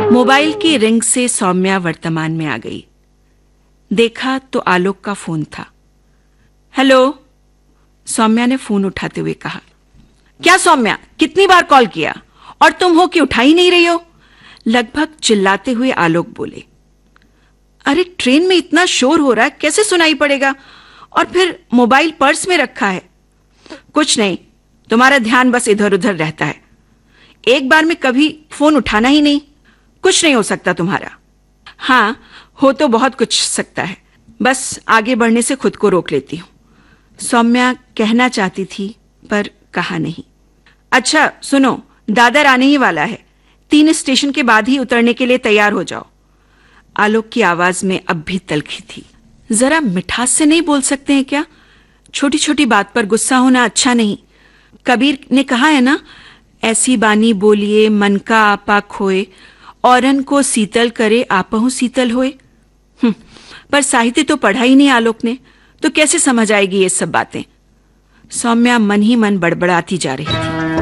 Mobile की ring से सौम्या वर्तमान में आ गई। देखा तो आलोक का फोन था। हेलो, सौम्या ने फोन उठाते हुए कहा। क्या सौम्या, कितनी बार कॉल किया और तुम हो कि उठा ही नहीं रही हो? लगभग चिल्लाते हुए आलोक बोले। अरे ट्रेन में इतना शोर हो रहा है, कैसे सुनाई पड़ेगा? और फिर मोबाइल पर्स में रखा है। कुछ नहीं, तुम्हारा ध्यान बस इधर उधर रहता है। एक बार में कभी फोन उठाना ही नहीं। कुछ नहीं हो सकता तुम्हारा। हां, हो तो बहुत कुछ सकता है, बस आगे बढ़ने से खुद को रोक लेती हूं। सौम्या कहना चाहती थी पर कहा नहीं। अच्छा सुनो, दादर आने ही वाला है, 3 स्टेशन के बाद ही उतरने के लिए तैयार हो जाओ। आलोक की आवाज में अब भी तलखी थी। जरा मिठास से नहीं बोल सकते हैं क्या? छोटी छोटी बात पर गुस्सा होना अच्छा नहीं। कबीर ने कहा है ना, ऐसी बानी बोलिए मन का आपा खोए, औरन को शीतल करे आपहु शीतल होए। पर साहित्य तो पढ़ा ही नहीं आलोक ने, तो कैसे समझ आएगी ये सब बातें? सौम्या मन ही मन बड़बड़ाती जा रही थी।